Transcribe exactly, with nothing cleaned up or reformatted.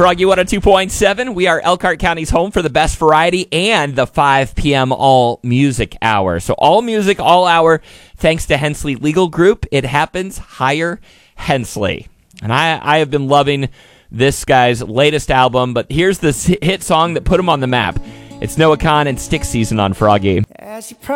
Froggy one oh two point seven. We are Elkhart County's home for the best variety and the five p.m. all music hour. So all music, all hour, thanks to Hensley Legal Group. It happens. Hire Hensley. And I, I have been loving this guy's latest album, but here's this hit song that put him on the map. It's Noah Kahan and Stick Season on Froggy.